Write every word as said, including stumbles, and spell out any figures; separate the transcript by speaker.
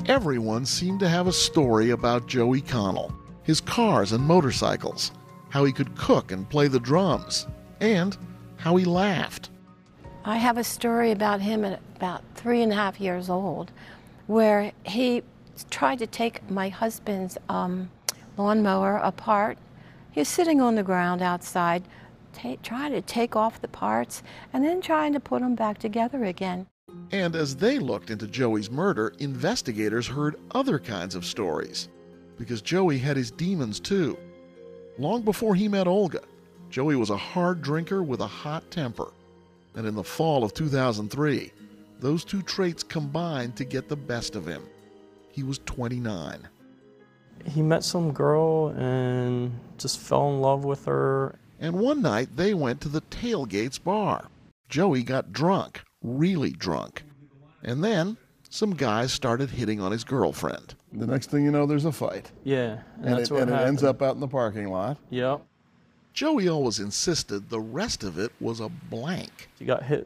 Speaker 1: Everyone seemed to have a story about Joey Connell, his cars and motorcycles, how he could cook and play the drums, and how he laughed.
Speaker 2: I have a story about him at about three and a half years old, where he tried to take my husband's um, lawnmower apart. He was sitting on the ground outside, ta- trying to take off the parts and then trying to put them back together again.
Speaker 1: And as they looked into Joey's murder, investigators heard other kinds of stories, because Joey had his demons too. Long before he met Olga, Joey was a hard drinker with a hot temper. And in the fall of two thousand three, those two traits combined to get the best of him. He was twenty-nine.
Speaker 3: He met some girl and just fell in love with her.
Speaker 1: And one night they went to the Tailgates bar. Joey got drunk, really drunk. And then some guys started hitting on his girlfriend.
Speaker 4: The next thing you know, there's a fight.
Speaker 3: Yeah, and,
Speaker 4: And,
Speaker 3: that's
Speaker 4: it,
Speaker 3: what
Speaker 4: and it
Speaker 3: happened.
Speaker 4: ends up out in the parking lot.
Speaker 3: Yep.
Speaker 1: Joey always insisted the rest of it was a blank.
Speaker 3: He got hit